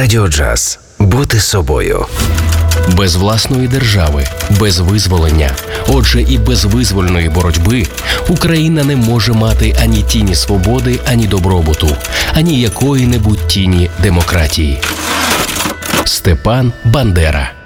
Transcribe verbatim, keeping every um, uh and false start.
Радіо Джаз. Бути собою. Без власної держави, без визволення, отже і без визвольної боротьби Україна не може мати ані тіні свободи, ані добробуту, ані якої-небудь тіні демократії. Степан Бандера.